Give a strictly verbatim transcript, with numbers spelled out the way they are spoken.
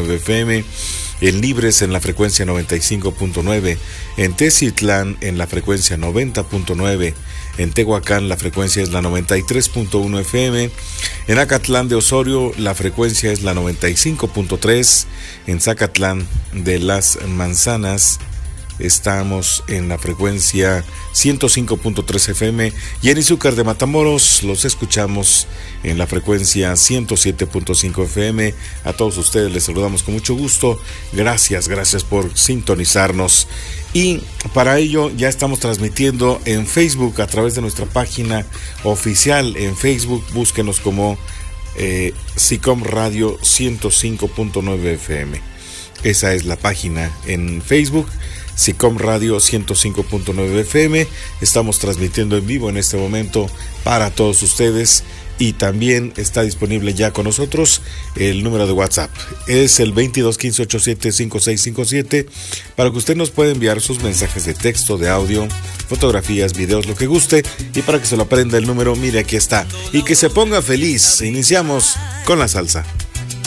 nueve F M, en Libres en la frecuencia noventa y cinco punto nueve, en Teciutlán en la frecuencia noventa punto nueve, en Tehuacán la frecuencia es la noventa y tres punto uno F M, en Acatlán de Osorio la frecuencia es la noventa y cinco punto tres, en Zacatlán de las Manzanas estamos en la frecuencia ciento cinco punto tres F M y en Izúcar de Matamoros los escuchamos en la frecuencia ciento siete punto cinco F M. A todos ustedes les saludamos con mucho gusto. Gracias, gracias por sintonizarnos. Y para ello ya estamos transmitiendo en Facebook a través de nuestra página oficial en Facebook. Búsquenos como eh, SICOM Radio ciento cinco punto nueve F M. Esa es la página en Facebook. SICOM Radio ciento cinco punto nueve F M. Estamos transmitiendo en vivo en este momento para todos ustedes y también está disponible ya con nosotros el número de WhatsApp. Es el veintidós quince ochenta y siete cincuenta y seis cincuenta y siete para que usted nos pueda enviar sus mensajes de texto, de audio, fotografías, videos, lo que guste, y para que se lo aprenda el número, mire, aquí está. Y que se ponga feliz. Iniciamos con la salsa.